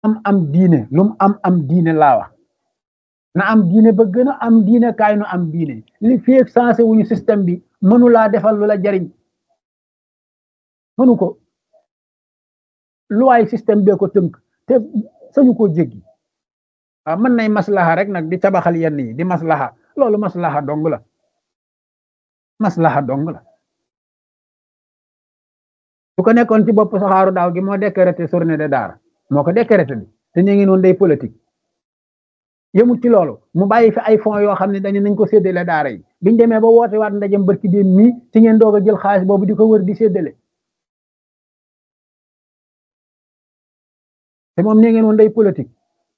am diine lu mu am diine laa wax na am diine ba gën a am diine kaay nu am diine li fi sensé wuñu système bi mënu laa defal lu la jariñ mënu ko lu waay système bee ko tënk te sañu koo jéggi waaw mën nay maslaha rek nag di tabaxal yenn yi di maslaha loolu maslaha dong la maslaha dong la su ko nekkoon ci bopp saxaaru daaw gi moo décrété journée de Daara moo ko décrété bi te ñu ngi noonu day politique yëmut ci loolu mu bàyyi fi ay fonds yoo xam ne dañu nañ ko séddale daara yi biñ demee ba woote waat ndajem barki déem mii ci ngeen doog a jël xaalis boobu di ko wër di séddale te moom nee ngeen woon day politique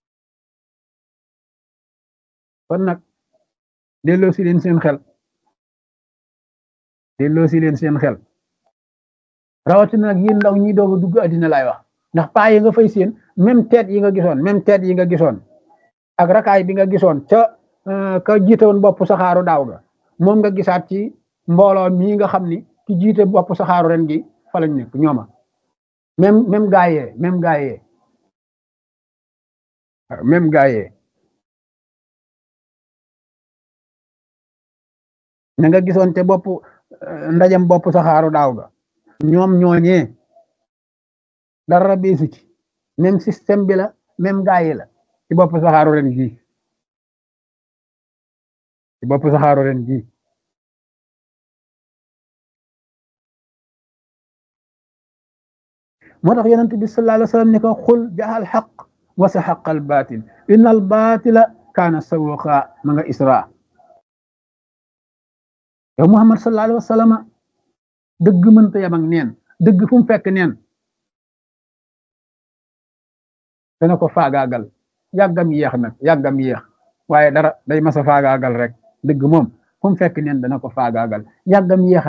kon nag delloo si leen seen xel delloo si leen seen xel rawatina nag yéen ndaw ñi doog a dugg addina laay wax ndax paa yi nga fay seen même tête yi nga gisoon ak rakaay bi nga gisoon ca ka jiite woon bopp saxaaru daaw ga moom nga gisaat ci mbooloo mii nga xam ni ki jiite bopp saxaaru ren gi fa lañ nekk ñooma même gaayee na nga gisoon te bopp ndajem bopp saxaaru daaw ga ñoom ñooñee dara beesu ci même système bi la même gaayee la ci bopp saxaaru ren gi moo tax yonent bi sallallahu alayhi wa sallam ne ko xul jaxal xaq wa saxaqa al batil inna al batila kaana sawuqa ma nga isra yow Muhammad sallallahu alayhi wa sallam dëgg mënta yam ak neen dëgg fu mu fekk neen dana ko faagaagal yàggam yéex waaye dara day masa faagaagal rek dëgg moom fu mu fekk neen dana ko faagaagal yàggam yéex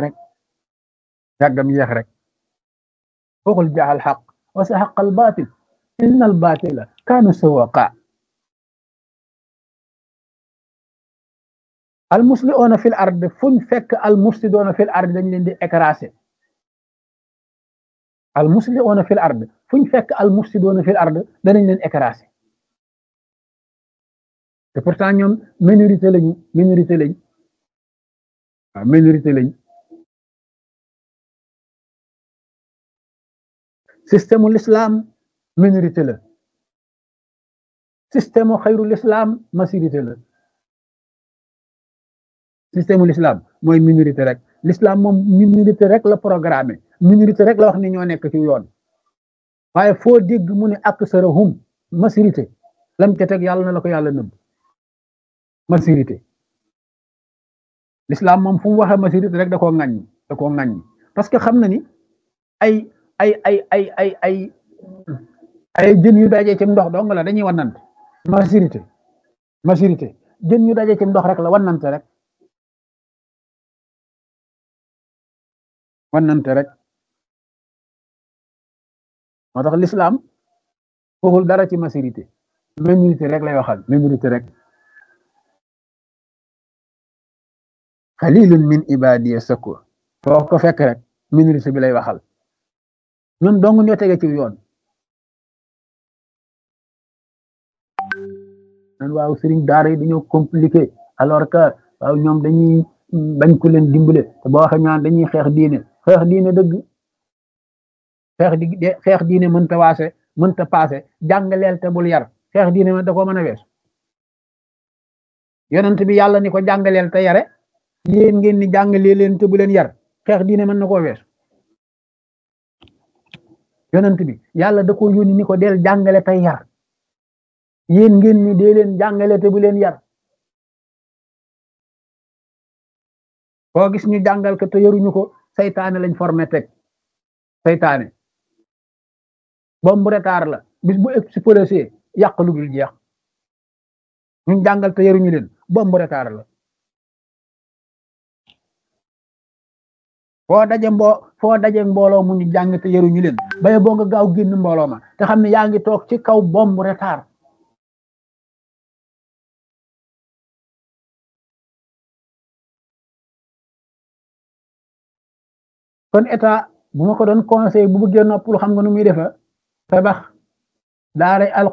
rek waxul jaxal xaq wa saxaqa al batil inna al batila kaana sawaqa al musliuna fil ard fuñ fekk al mufsiduna fil ard dañ leen di écraser al musliuna fil ard fuñ fekk al mufsiduna fil ard danañ leen écraser te pourtant ñoom minorité lañ système l'islam minorité la système xayrul islam majorité la système l'islam mooy minorité rek l'islam moom minorité rek la programmé minorité rek la wax ni ñoo nekk ci yoon waaye foo dégg mu ne aksarahum majorité lam ca teg yàlla na la ko yàlla nëbb majorité l'islam moom fu mu waxee majorité rek da koo ŋàññi parce que xam na ni ay jën yu daje ci ndox dong la dañuy wannante majorité jën yu daje ci ndox rek la wannante rek moo tax l'islam fooxul dara ci majorité minorité rek lay waxal minorité rek xalilun min ibadiya shakur foo ko fekk rek minorité bi lay waxal ñun dong ñoo tege ci yoon nan waaw sëriñ daara yi dañoo compliqué alors que waaw ñoom dañuy bañ ko leen dimbale te boo waxee ñaan dañuy xeex diine dëgg xeex diine mënta paase jàngaleel te bul yar xeex diine ma da ko mën a wees yonent bi yàlla ni ko jàngaleel te yare yéen ngeen ni jàngalee leen te bu leen yar xeex diine mën na koo wees yonent bi yàlla da ko yónni ni ko del jàngale tey yar yéen ngeen ni dee leen jàngale te bu leen yar koo gis ñu jàngal ko te yaruñu ko saytaane lañ formé teg saytaane bombu retard la bis bu explosé yàq lu dul jeex ñu jàngal te yaruñu leen bombu retard la foo daje mbooloo mu ñu jàng te yaruñu leen baye boo nga gaaw génn mbooloo ma te xam ne yaa ngi toog ci kaw bombu retard kon état bu ma ko doon conseil bu bëggee noppalu xam nga nu muy defa tabax daaray